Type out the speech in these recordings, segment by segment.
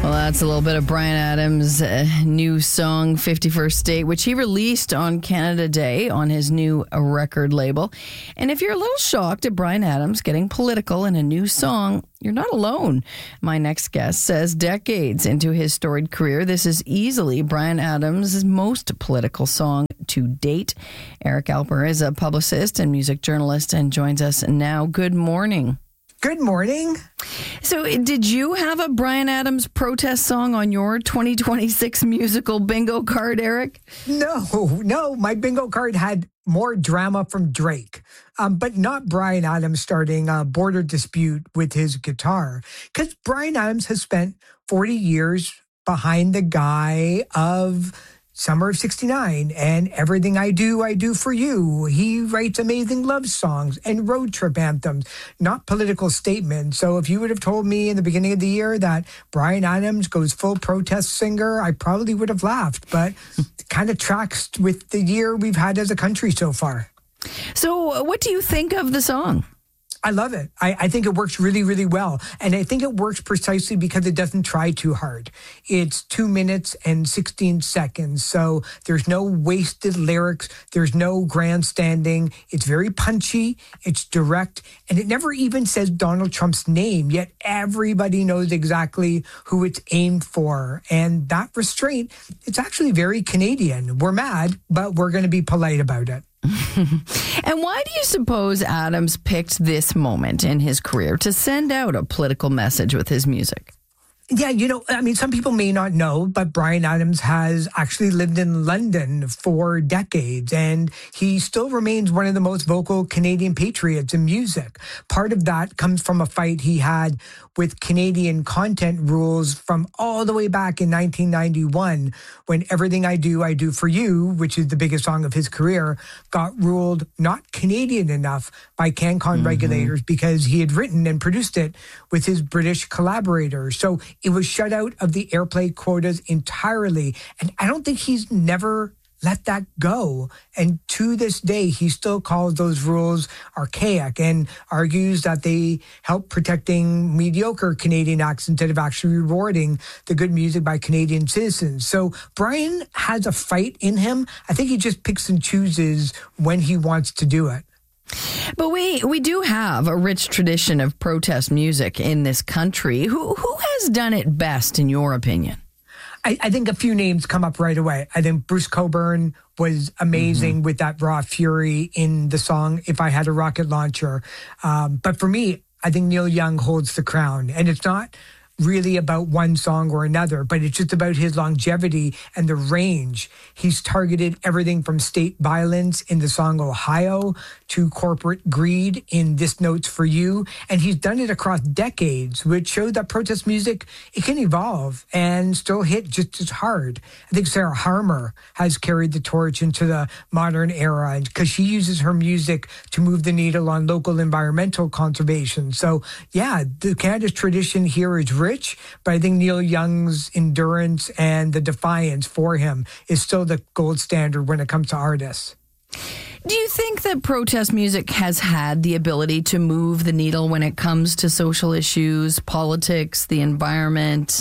Well, that's a little bit of Bryan Adams' new song, 51st State, which he released on Canada Day on his new record label. And if you're a little shocked at Bryan Adams getting political in a new song, you're not alone. My next guest says decades into his storied career, this is easily Bryan Adams' most political song to date. Eric Alper is a publicist and music journalist and joins us now. Good morning. Good morning. So did you have a Bryan Adams protest song on your 2026 musical bingo card, Eric? No. My bingo card had more drama from Drake, but not Bryan Adams starting a border dispute with his guitar. Because Bryan Adams has spent 40 years behind the guy of Summer of 69 and Everything I Do for You. He writes amazing love songs and road trip anthems, not political statements. So if you would have told me in the beginning of the year that Bryan Adams goes full protest singer, I probably would have laughed, but it kind of tracks with the year we've had as a country so far. So what do you think of the song? I love it. I think it works really, really well. And I think it works precisely because it doesn't try too hard. It's 2 minutes and 16 seconds. So there's no wasted lyrics. There's no grandstanding. It's very punchy. It's direct. And it never even says Donald Trump's name, yet everybody knows exactly who it's aimed for. And that restraint, it's actually very Canadian. We're mad, but we're going to be polite about it. And why do you suppose Adams picked this moment in his career to send out a political message with his music? Yeah, some people may not know, but Bryan Adams has actually lived in London for decades, and he still remains one of the most vocal Canadian patriots in music. Part of that comes from a fight he had with Canadian content rules from all the way back in 1991, when Everything I Do for You, which is the biggest song of his career, got ruled not Canadian enough by CanCon regulators because he had written and produced it with his British collaborators. So it was shut out of the airplay quotas entirely. And I don't think he's never let that go. And to this day, he still calls those rules archaic and argues that they help protecting mediocre Canadian acts instead of actually rewarding the good music by Canadian citizens. So Bryan has a fight in him. I think he just picks and chooses when he wants to do it. But we do have a rich tradition of protest music in this country. Who has done it best, in your opinion? I think a few names come up right away. I think Bruce Cockburn was amazing with that raw fury in the song, If I Had a Rocket Launcher. But for me, I think Neil Young holds the crown. And it's not really about one song or another, but it's just about his longevity and the range. He's targeted everything from state violence in the song Ohio to corporate greed in This Note's for You. And he's done it across decades, which shows that protest music, it can evolve and still hit just as hard. I think Sarah Harmer has carried the torch into the modern era because she uses her music to move the needle on local environmental conservation. So yeah, the Canada's tradition here is rich, but I think Neil Young's endurance and the defiance for him is still the gold standard when it comes to artists. Do you think that protest music has had the ability to move the needle when it comes to social issues, politics, the environment?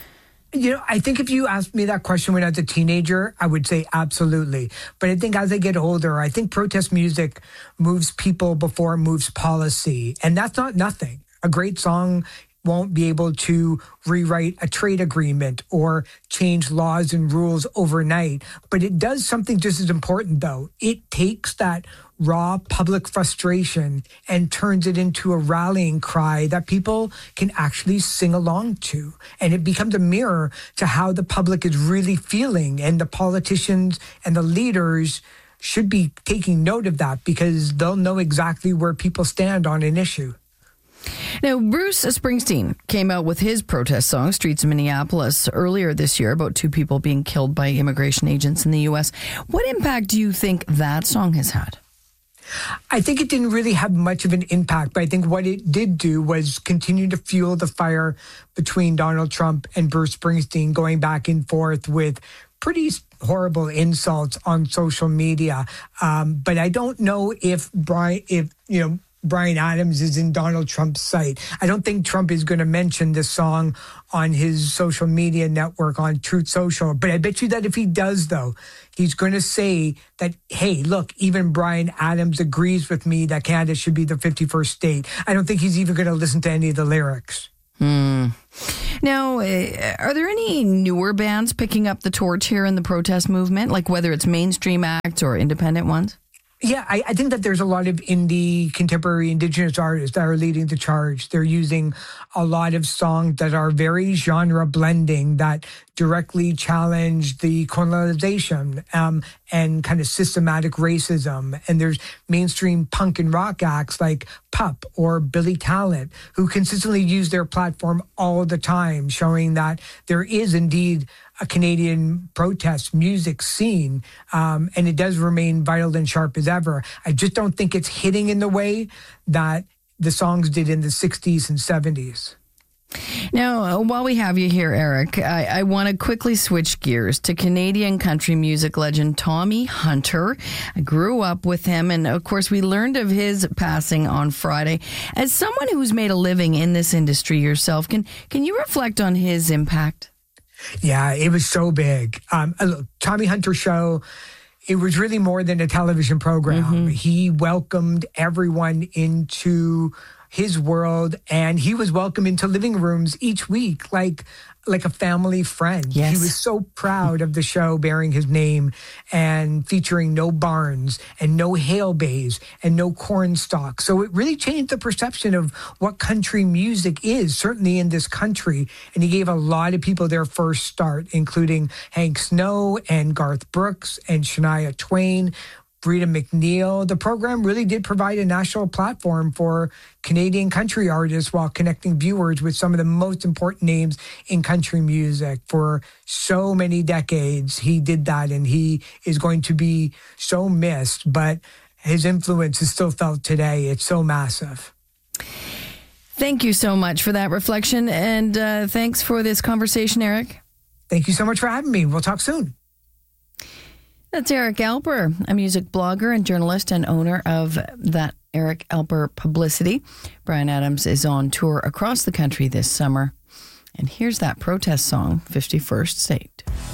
I think if you asked me that question when I was a teenager, I would say absolutely. But I think as I get older, I think protest music moves people before it moves policy. And that's not nothing. A great song won't be able to rewrite a trade agreement or change laws and rules overnight. But it does something just as important, though. It takes that raw public frustration and turns it into a rallying cry that people can actually sing along to. And it becomes a mirror to how the public is really feeling. And the politicians and the leaders should be taking note of that because they'll know exactly where people stand on an issue. Now, Bruce Springsteen came out with his protest song, Streets of Minneapolis, earlier this year about 2 people being killed by immigration agents in the U.S. What impact do you think that song has had? I think it didn't really have much of an impact, but I think what it did do was continue to fuel the fire between Donald Trump and Bruce Springsteen, going back and forth with pretty horrible insults on social media. But I don't know if Bryan Adams is in Donald Trump's sight. I don't think Trump is going to mention this song on his social media network, on Truth Social. But I bet you that if he does, though, he's going to say that, hey, look, even Bryan Adams agrees with me that Canada should be the 51st state. I don't think he's even going to listen to any of the lyrics. Now, are there any newer bands picking up the torch here in the protest movement, like whether it's mainstream acts or independent ones? Yeah, I think that there's a lot of indie, contemporary, Indigenous artists that are leading the charge. They're using a lot of songs that are very genre blending, that directly challenge the colonization and kind of systematic racism. And there's mainstream punk and rock acts like Pup or Billy Talent, who consistently use their platform all the time, showing that there is indeed a Canadian protest music scene, and it does remain vital and sharp as ever. I just don't think it's hitting in the way that the songs did in the 60s and 70s. Now, while we have you here, Eric, I want to quickly switch gears to Canadian country music legend Tommy Hunter. I grew up with him, and of course, we learned of his passing on Friday. As someone who's made a living in this industry yourself, can you reflect on his impact? Yeah, it was so big. Look, Tommy Hunter Show, it was really more than a television program. Mm-hmm. He welcomed everyone into his world, and he was welcome into living rooms each week like a family friend. Yes. He was so proud of the show bearing his name and featuring no barns and no hail bays and no corn stalks. So it really changed the perception of what country music is, certainly in this country. And he gave a lot of people their first start, including Hank Snow and Garth Brooks and Shania Twain, Rita McNeil. The program really did provide a national platform for Canadian country artists while connecting viewers with some of the most important names in country music. For so many decades, he did that, and he is going to be so missed, but his influence is still felt today. It's so massive. Thank you so much for that reflection, and thanks for this conversation, Eric. Thank you so much for having me. We'll talk soon. That's Eric Alper, a music blogger and journalist and owner of that Eric Alper Publicity. Bryan Adams is on tour across the country this summer. And here's that protest song, 51st State.